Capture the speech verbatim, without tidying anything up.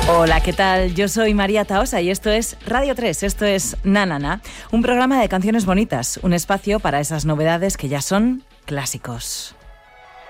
Hola, ¿qué tal? Yo soy María Tahosa y esto es Radio tres, esto es Na Na Na, un programa de canciones bonitas, un espacio para esas novedades que ya son clásicos.